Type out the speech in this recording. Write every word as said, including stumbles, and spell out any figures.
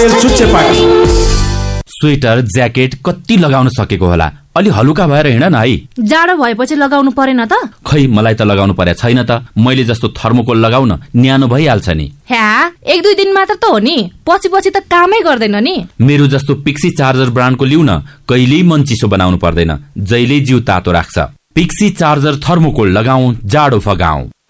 Marvel चुच्चे party. Sweater jacket कति लगाउन सकेको होला, अलि हलुका भएर हिँड न है। जाडो भएपछि लगाउनु परेन त? खै मलाई त लगाउनु पर्या छैन त, मैले जस्तो थर्मोकोल लगाउन न्यानो भइहाल्छ नि। ह्या एक दुई दिन मात्र त हो नि, पछि पछि त कामै गर्दैन नि। मेरो जस्तो पिक्सी चार्जर ब्रान्डको लिउ न, कहिल्यै मन चिसो बनाउनु पर्दैन, जहिल्यै जिउ तातो राख्छ। पिक्सी चार्जर थर्मोकोल लगाऊ, जाडो फगाऊ।